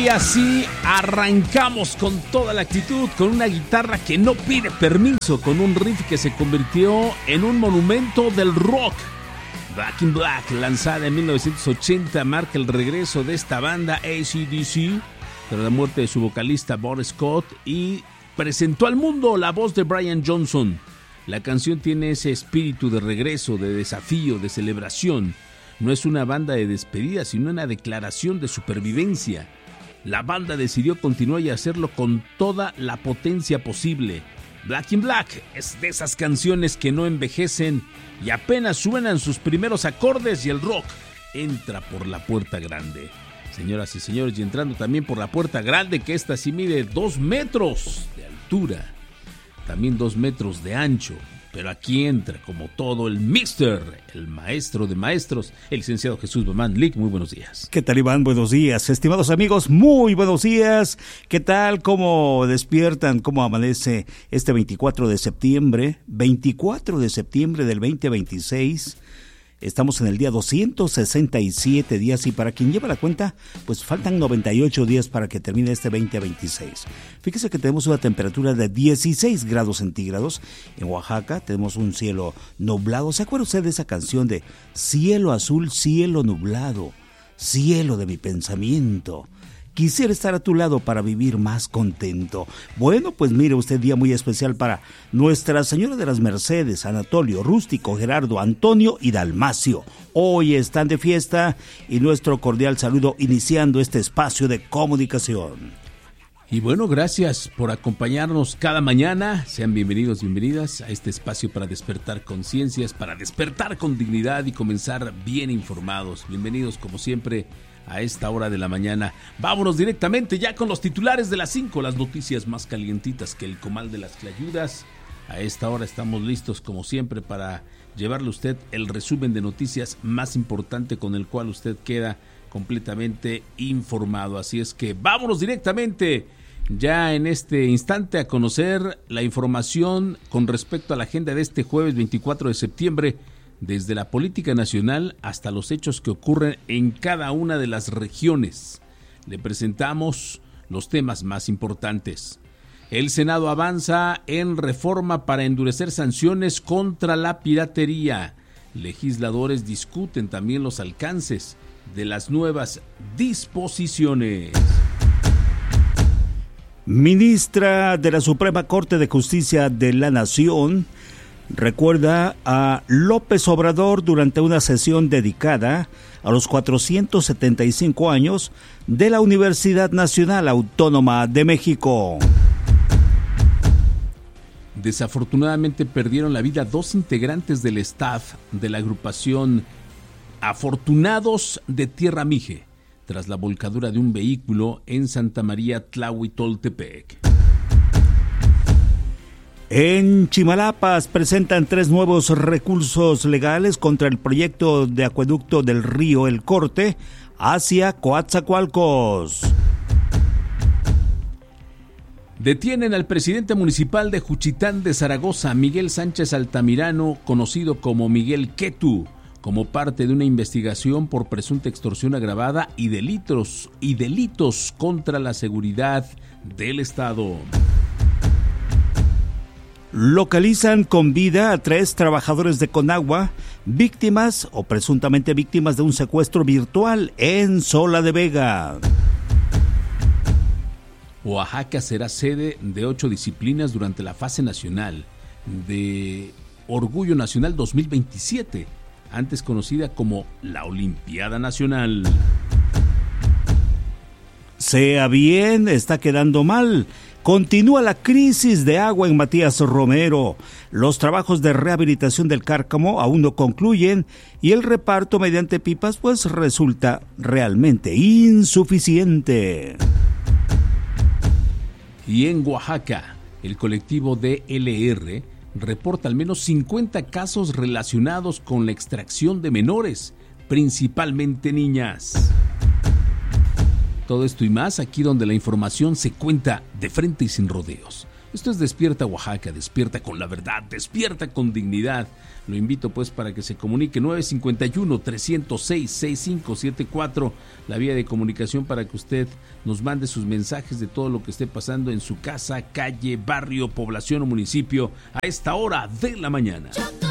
Y así arrancamos con toda la actitud, con una guitarra que no pide permiso, con un riff que se convirtió en un monumento del rock. Back in Black, lanzada en 1980, marca el regreso de esta banda AC/DC tras la muerte de su vocalista Bon Scott y presentó al mundo la voz de Brian Johnson. La canción tiene ese espíritu de regreso, de desafío, de celebración. No es una banda de despedida, sino una declaración de supervivencia. La banda decidió continuar y hacerlo con toda la potencia posible. Back in Black es de esas canciones que no envejecen y apenas suenan sus primeros acordes y el rock entra por la puerta grande. Señoras y señores, y entrando también por la puerta grande, que esta sí mide 2 metros de altura, también 2 metros de ancho. Pero aquí entra, como todo, el el maestro de maestros, el licenciado Jesús Mamán. Lic, muy buenos días. ¿Qué tal, Iván? Buenos días. Estimados amigos, muy buenos días. ¿Qué tal? ¿Cómo despiertan? ¿Cómo amanece este 24 de septiembre? 24 de septiembre del 2026. Estamos en el día 267 días y para quien lleva la cuenta, pues faltan 98 días para que termine este 2026. Fíjese que tenemos una temperatura de 16 grados centígrados. En Oaxaca tenemos un cielo nublado. ¿Se acuerda usted de esa canción de cielo azul, cielo nublado, cielo de mi pensamiento? Quisiera estar a tu lado para vivir más contento. Bueno, pues mire usted, día muy especial para Nuestra Señora de las Mercedes, Anatolio, Rústico, Gerardo, Antonio y Dalmacio. Hoy están de fiesta y nuestro cordial saludo iniciando este espacio de comunicación. Y bueno, gracias por acompañarnos cada mañana. Sean bienvenidos, bienvenidas a este espacio para despertar conciencias, para despertar con dignidad y comenzar bien informados. Bienvenidos, como siempre, a esta hora de la mañana. Vámonos directamente ya con los titulares de las 5, las noticias más calientitas que el comal de las clayudas. A esta hora estamos listos, como siempre, para llevarle a usted el resumen de noticias más importante con el cual usted queda completamente informado. Así es que vámonos directamente ya en este instante a conocer la información con respecto a la agenda de este jueves 24 de septiembre, desde la política nacional hasta los hechos que ocurren en cada una de las regiones. Le presentamos los temas más importantes. El Senado avanza en reforma para endurecer sanciones contra la piratería. Legisladores discuten también los alcances de las nuevas disposiciones. Ministra de la Suprema Corte de Justicia de la Nación recuerda a López Obrador durante una sesión dedicada a los 475 años de la Universidad Nacional Autónoma de México. Desafortunadamente perdieron la vida 2 integrantes del staff de la agrupación Afortunados de Tierra Mije tras la volcadura de un vehículo en Santa María Tlahuitoltepec. En Chimalapas presentan 3 nuevos recursos legales contra el proyecto de acueducto del río El Corte hacia Coatzacoalcos. Detienen al presidente municipal de Juchitán de Zaragoza, Miguel Sánchez Altamirano, conocido como Miguel Quetu, como parte de una investigación por presunta extorsión agravada y delitos contra la seguridad del Estado. Localizan con vida a 3 trabajadores de Conagua, víctimas o presuntamente víctimas de un secuestro virtual en Sola de Vega. Oaxaca será sede de 8 disciplinas durante la fase nacional de Orgullo Nacional 2027, antes conocida como la Olimpiada Nacional. Sea bien, está quedando mal. Continúa la crisis de agua en Matías Romero. Los trabajos de rehabilitación del Cárcamo aún no concluyen y el reparto mediante pipas pues resulta realmente insuficiente. Y en Oaxaca, el colectivo DLR reporta al menos 50 casos relacionados con la extracción de menores, principalmente niñas. Todo esto y más aquí donde la información se cuenta de frente y sin rodeos. Esto es Despierta Oaxaca, despierta con la verdad, despierta con dignidad. Lo invito pues para que se comunique 951-306-6574, la vía de comunicación para que usted nos mande sus mensajes de todo lo que esté pasando en su casa, calle, barrio, población o municipio a esta hora de la mañana.